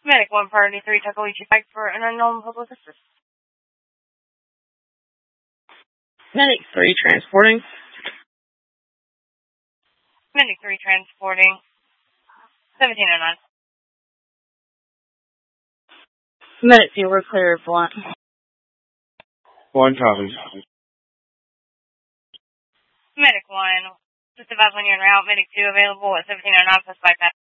Medic 1, Priority 3, Tuckaleachee Pike for an unknown public assist. Medic 3, transporting. Medic 3, transporting. 1709. Medic 2, we're clear of blunt. One copy. Medic 1, just advise when you're en route. Medic 2 available at 1709 plus bypass.